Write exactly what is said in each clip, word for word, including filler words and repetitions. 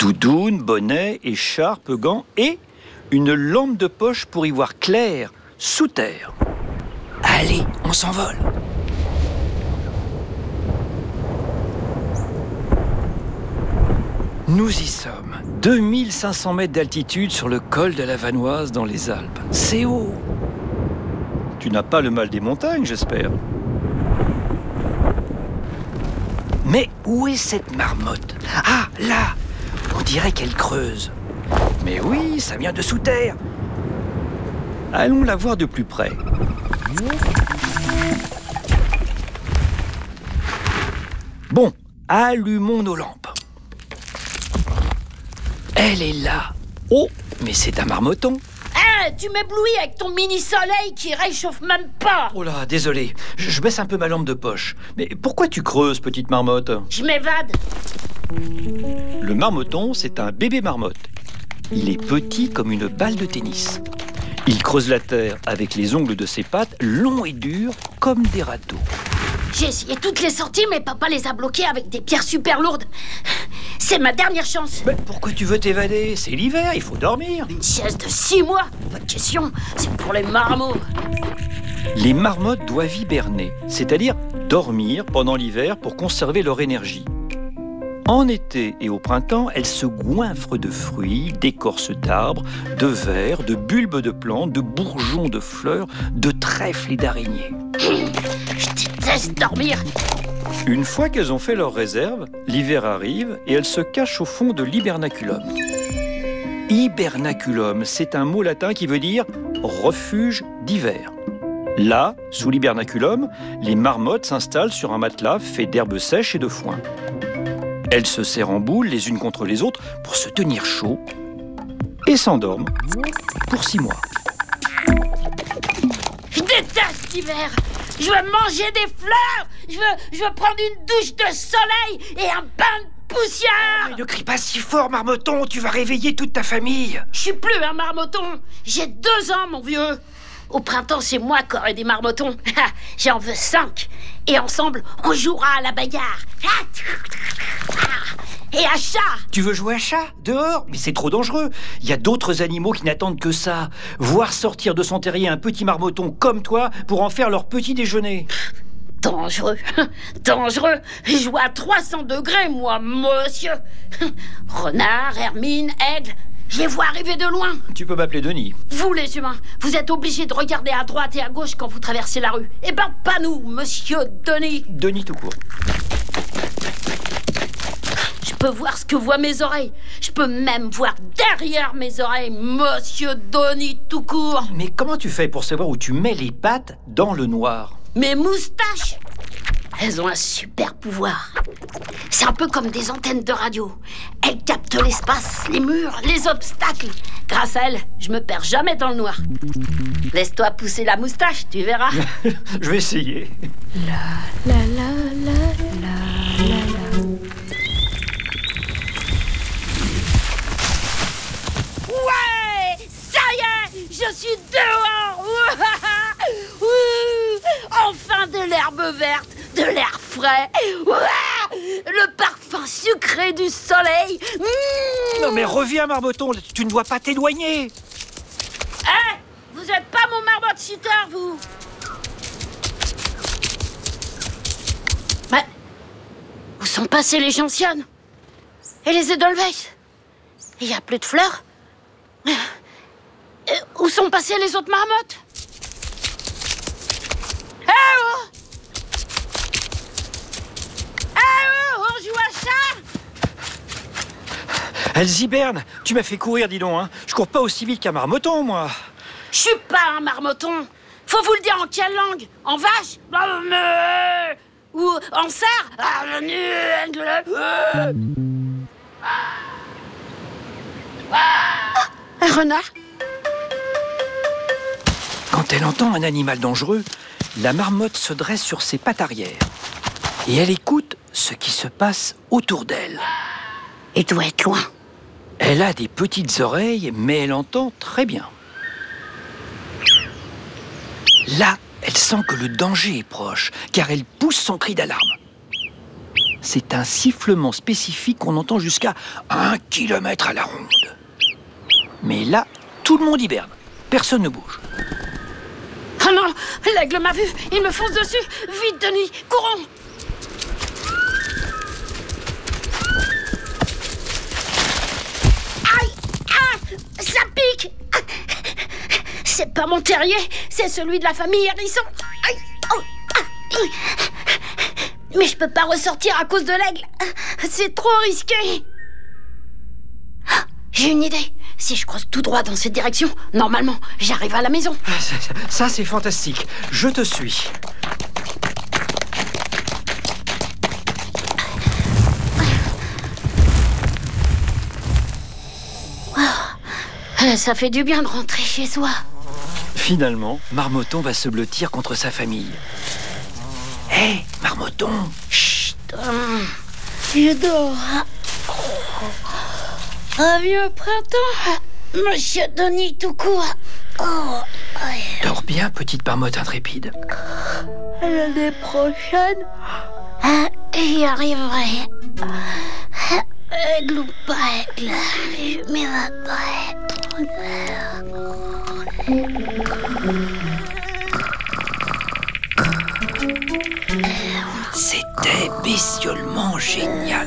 Doudoune, bonnet, écharpe, gants et une lampe de poche pour y voir clair, sous terre. Allez, on s'envole. Nous y sommes, deux mille cinq cents mètres d'altitude sur le col de la Vanoise dans les Alpes. C'est haut. Tu n'as pas le mal des montagnes, j'espère. Mais où est cette marmotte? Ah, là! On dirait qu'elle creuse. Mais oui, ça vient de sous terre. Allons la voir de plus près. Bon, allumons nos lampes. Elle est là. Oh, mais c'est un marmotton. Ah, tu m'éblouis avec ton mini-soleil qui réchauffe même pas. Oh là, désolé, je, je baisse un peu ma lampe de poche. Mais pourquoi tu creuses, petite marmotte? Je m'évade. Le marmotton, c'est un bébé marmotte. Il est petit comme une balle de tennis. Il creuse la terre avec les ongles de ses pattes, longs et durs comme des râteaux. J'ai essayé toutes les sorties, mais papa les a bloquées avec des pierres super lourdes. C'est ma dernière chance. Mais pourquoi tu veux t'évader? C'est l'hiver, il faut dormir. Une sieste de six mois? Pas de question, c'est pour les marmots. Les marmottes doivent hiberner, c'est-à-dire dormir pendant l'hiver pour conserver leur énergie. En été et au printemps, elles se goinfrent de fruits, d'écorces d'arbres, de vers, de bulbes de plantes, de bourgeons de fleurs, de trèfles et d'araignées. Je déteste dormir. Une fois qu'elles ont fait leur réserve, l'hiver arrive et elles se cachent au fond de l'hibernaculum. Hibernaculum, c'est un mot latin qui veut dire refuge d'hiver. Là, sous l'hibernaculum, les marmottes s'installent sur un matelas fait d'herbes sèches et de foin. Elles se serrent en boule les unes contre les autres pour se tenir chaud et s'endorment pour six mois. Je déteste l'hiver. Je veux manger des fleurs. Je veux, je veux prendre une douche de soleil et un bain de poussière. Mais ne crie pas si fort, marmotton, tu vas réveiller toute ta famille. Je suis plus un marmotton. J'ai deux ans, mon vieux. Au printemps, c'est moi qui aurai des marmotons. J'en veux cinq. Et ensemble, on jouera à la bagarre. Et à chat. Tu veux jouer à chat? Dehors? Mais c'est trop dangereux. Il y a d'autres animaux qui n'attendent que ça. Voir sortir de son terrier un petit marmotton comme toi pour en faire leur petit déjeuner. Dangereux. Dangereux. Je vois à trois cents degrés, moi, monsieur. Renard, hermine, aigle. Je les vois arriver de loin. Tu peux m'appeler Denis. Vous, les humains, vous êtes obligés de regarder à droite et à gauche quand vous traversez la rue. Eh ben, pas nous, monsieur Denis. Denis tout court. Je peux voir ce que voient mes oreilles. Je peux même voir derrière mes oreilles, monsieur Denis tout court. Mais comment tu fais pour savoir où tu mets les pattes dans le noir? Mes moustaches, elles ont un super pouvoir. C'est un peu comme des antennes de radio. Elles captent l'espace, les murs, les obstacles. Grâce à elles, je me perds jamais dans le noir. Laisse-toi pousser la moustache, tu verras. Je vais essayer. La la la la la la la. Ouais, ça y est, je suis dehors. Enfin de l'herbe verte, de l'air frais. Le parfum sucré du soleil. Mmh. Non mais reviens, marmotton, tu ne dois pas t'éloigner. Hé, vous êtes pas mon marmotte sitter, vous. Mais où sont passés les gentianes et les Edelweiss? Il n'y a plus de fleurs. Et où sont passées les autres marmottes? Eh oh! Eh oh, on joue à chat? Elles hibernent. Tu m'as fait courir, dis donc. Hein. Je cours pas aussi vite qu'un marmotton, moi. Je suis pas un marmotton. Faut vous le dire en quelle langue? En vache? Ou en cerf? Un renard? Quand elle entend un animal dangereux, la marmotte se dresse sur ses pattes arrière et elle écoute ce qui se passe autour d'elle. Il doit être loin. Elle a des petites oreilles, mais elle entend très bien. Là, elle sent que le danger est proche, car elle pousse son cri d'alarme. c'est un sifflement spécifique qu'on entend jusqu'à un kilomètre à la ronde. Mais là, tout le monde hiberne. Personne ne bouge. Oh non, l'aigle m'a vu, il me fonce dessus. Vite, Denis, courons. Aïe, ah, ça pique. C'est pas mon terrier, c'est celui de la famille Hérisson. Aïe, oh, ah, aïe. Mais je peux pas ressortir à cause de l'aigle. C'est trop risqué. J'ai une idée. Si je croise tout droit dans cette direction, normalement, j'arrive à la maison. Ça, ça, c'est fantastique. Je te suis. Oh, ça fait du bien de rentrer chez soi. Finalement, Marmotton va se blottir contre sa famille. Hé, hey, Marmotton! Chut! Hum, je dors. Un vieux printemps, Monsieur Denis tout court. Oh, dors bien, petite marmotte intrépide. L'année prochaine, j'y arriverai. Aigle ou pas aigle, je m'y C'était bestiolement génial.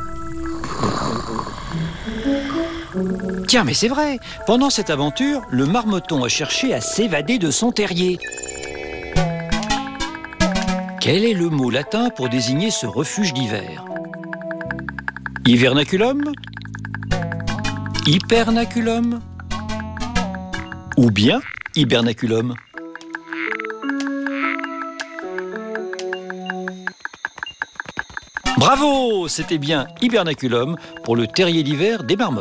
Tiens, mais c'est vrai, pendant cette aventure, le marmotton a cherché à s'évader de son terrier. Quel est le mot latin pour désigner ce refuge d'hiver? Hivernaculum? Hypernaculum? Ou bien hibernaculum? Bravo! C'était bien hibernaculum pour le terrier d'hiver des marmottes.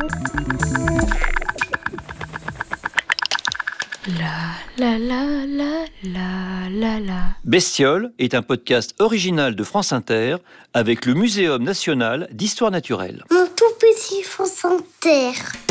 La la la la la la la. Bestiole est un podcast original de France Inter avec le Muséum national d'histoire naturelle. Mon tout petit France Inter.